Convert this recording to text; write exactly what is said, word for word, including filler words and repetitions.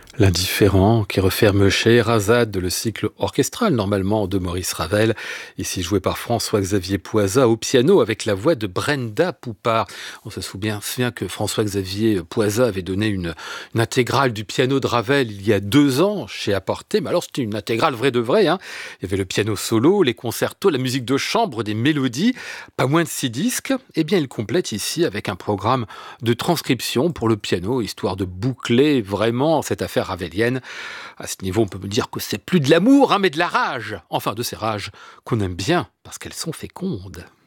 L'indifférent qui referme Scheherazade, le cycle orchestral normalement de Maurice Ravel, ici joué par François-Xavier Poysa au piano avec la voix de Brenda Poupart. On se souvient, souvient que François-Xavier Poysa avait donné une, une intégrale du piano de Ravel il y a deux ans chez Apporté, mais alors c'était une intégrale vraie de vrai, hein. Il y avait le piano solo, les concertos, la musique de chambre, des mélodies, pas moins de six disques. Eh bien il complète ici avec un programme de transcription pour le piano, histoire de boucler vraiment cette affaire ravelienne. À ce niveau, on peut me dire que c'est plus de l'amour, hein, mais de la rage. Enfin, de ces rages qu'on aime bien, parce qu'elles sont fécondes.